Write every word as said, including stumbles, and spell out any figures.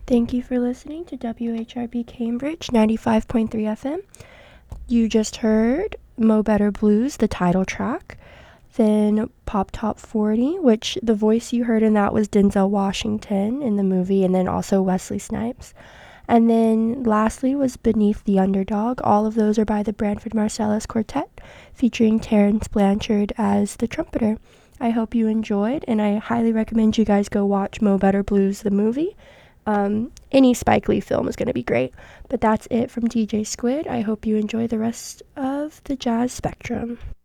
Thank you for listening to W H R B Cambridge ninety-five point three F M. You just heard Mo Better Blues, the title track. Then Pop Top forty, which the voice you heard in that was Denzel Washington in the movie, and then also Wesley Snipes. And then lastly was Beneath the Underdog. All of those are by the Branford Marsalis Quartet, featuring Terrence Blanchard as the trumpeter. I hope you enjoyed, and I highly recommend you guys go watch Mo Better Blues, the movie. Um, any Spike Lee film is going to be great. But that's it from D J Squid. I hope you enjoy the rest of the Jazz Spectrum.